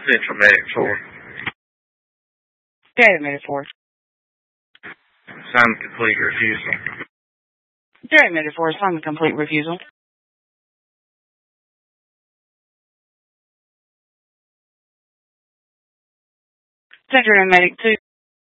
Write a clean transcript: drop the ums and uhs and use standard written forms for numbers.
Central Medic 4. Data Medic 4. Assignment complete refusal. Data Medic 4, assignment complete refusal. Central Medic 2.